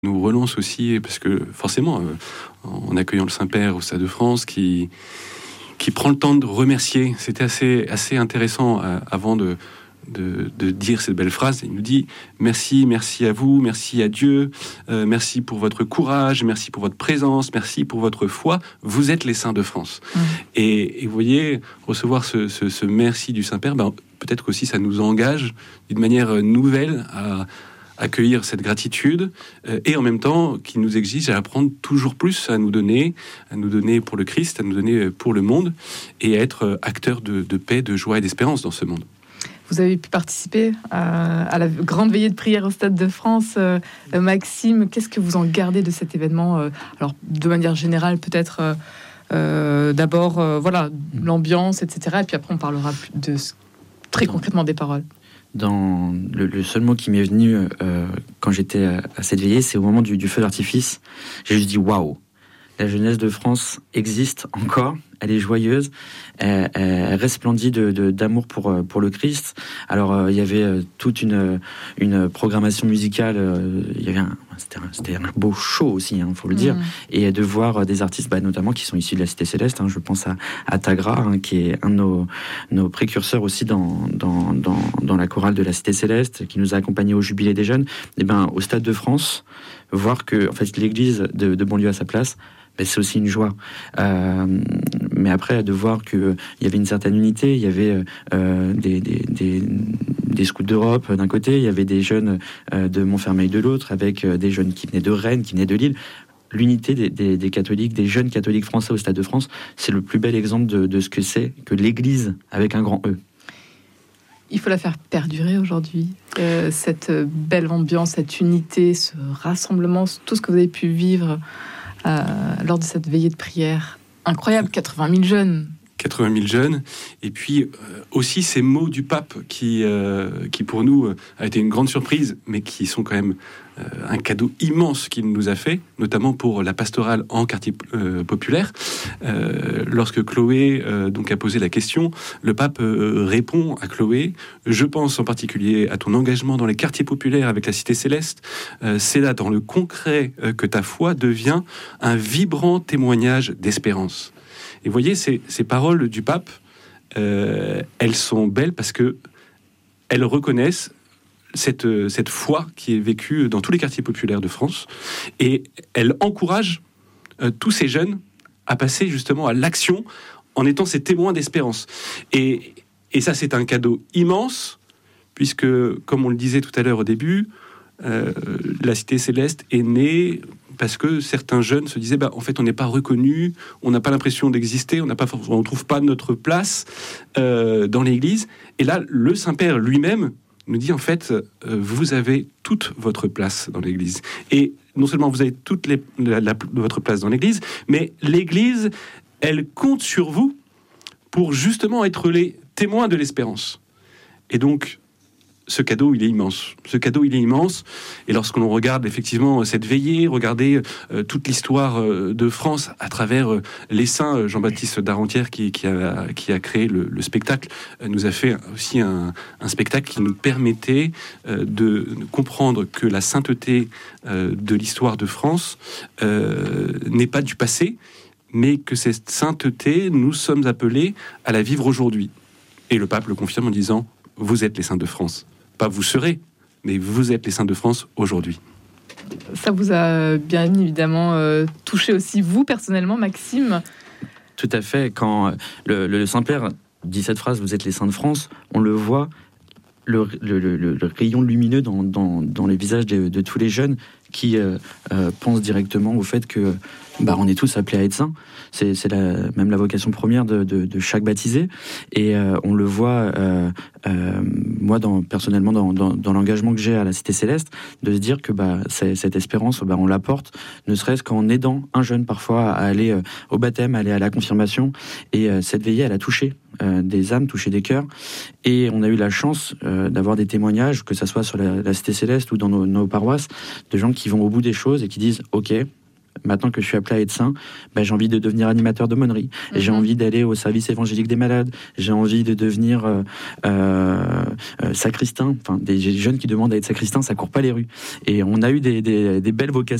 nous relance aussi, parce que forcément, en accueillant le Saint-Père au Stade de France, qui prend le temps de remercier. C'était assez intéressant avant de dire cette belle phrase. Il nous dit merci à vous, merci à Dieu, merci pour votre courage, merci pour votre présence, merci pour votre foi. Vous êtes les saints de France. Et vous voyez, recevoir ce merci du Saint-Père, peut-être qu'aussi ça nous engage d'une manière nouvelle à accueillir cette gratitude, et en même temps qui nous exige à apprendre toujours plus à nous donner pour le Christ, à nous donner pour le monde, et à être acteurs de paix, de joie et d'espérance dans ce monde. Vous avez pu participer à la grande veillée de prière au Stade de France. Maxime, qu'est-ce que vous en gardez de cet événement ? Alors, de manière générale, peut-être d'abord, l'ambiance, etc. Et puis après, on parlera très concrètement des paroles. Dans le seul mot qui m'est venu quand j'étais à cette veillée, c'est au moment du feu d'artifice. J'ai juste dit waouh, la jeunesse de France existe encore, elle est joyeuse, elle resplendit d'amour pour le Christ. Alors il y avait toute une programmation musicale, c'était un beau show aussi, faut le dire, et de voir des artistes notamment qui sont issus de la Cité Céleste, je pense à Tagra, qui est un de nos précurseurs aussi dans la chorale de la Cité Céleste, qui nous a accompagnés au Jubilé des Jeunes. Et au Stade de France, voir que en fait l'église de banlieue à sa place, c'est aussi une joie. Mais après, de voir qu'il y avait une certaine unité, il y avait des scouts d'Europe d'un côté, il y avait des jeunes de Montfermeil de l'autre, avec des jeunes qui venaient de Rennes, qui venaient de Lille. L'unité des catholiques, des jeunes catholiques français au Stade de France, c'est le plus bel exemple de ce que c'est que l'Église avec un grand E. Il faut la faire perdurer aujourd'hui, cette belle ambiance, cette unité, ce rassemblement, tout ce que vous avez pu vivre lors de cette veillée de prière. Incroyable, 80 000 jeunes. 80 000 jeunes, et puis aussi ces mots du pape qui pour nous a été une grande surprise, mais qui sont quand même un cadeau immense qu'il nous a fait, notamment pour la pastorale en quartier populaire. Lorsque Chloé donc a posé la question, le pape répond à Chloé: je pense en particulier à ton engagement dans les quartiers populaires avec la Cité Céleste. C'est là, dans le concret, que ta foi devient un vibrant témoignage d'espérance. Et vous voyez, ces paroles du pape, elles sont belles parce que elles reconnaissent cette foi qui est vécue dans tous les quartiers populaires de France, et elles encouragent tous ces jeunes à passer justement à l'action en étant ces témoins d'espérance. Et ça, c'est un cadeau immense, puisque, comme on le disait tout à l'heure au début, la Cité Céleste est née parce que certains jeunes se disaient en fait on n'est pas reconnu, on n'a pas l'impression d'exister, on ne trouve pas notre place dans l'Église. Et là, le Saint-Père lui-même nous dit en fait vous avez toute votre place dans l'Église. Et non seulement vous avez toute votre place dans l'Église, mais l'Église, elle compte sur vous pour justement être les témoins de l'espérance. Et donc ce cadeau, il est immense. Et lorsqu'on regarde effectivement cette veillée, regarder toute l'histoire de France à travers les saints, Jean-Baptiste Darentière qui a créé le spectacle, nous a fait aussi un spectacle qui nous permettait de comprendre que la sainteté de l'histoire de France n'est pas du passé, mais que cette sainteté, nous sommes appelés à la vivre aujourd'hui. Et le pape le confirme en disant: vous êtes les saints de France. Pas vous serez, mais vous êtes les saints de France aujourd'hui. Ça vous a bien évidemment touché aussi, vous, personnellement, Maxime ? Tout à fait. Quand le Saint-Père dit cette phrase, vous êtes les saints de France, on le voit, le rayon lumineux dans les visages de tous les jeunes qui pensent directement au fait que on est tous appelés à être saints. C'est même la vocation première de chaque baptisé. Et on le voit, moi personnellement, dans l'engagement que j'ai à la Cité Céleste, de se dire que cette espérance, on l'apporte, ne serait-ce qu'en aidant un jeune parfois à aller au baptême, à aller à la confirmation. Et cette veillée, elle a touché des âmes, touché des cœurs. Et on a eu la chance d'avoir des témoignages, que ça soit sur la Cité Céleste ou dans nos paroisses, de gens qui vont au bout des choses et qui disent « Ok, maintenant que je suis appelé à être saint, j'ai envie de devenir animateur d'aumônerie. J'ai envie d'aller au service évangélique des malades. J'ai envie de devenir sacristain. Enfin, des jeunes qui demandent à être sacristain, ça court pas les rues. Et on a eu des belles vocations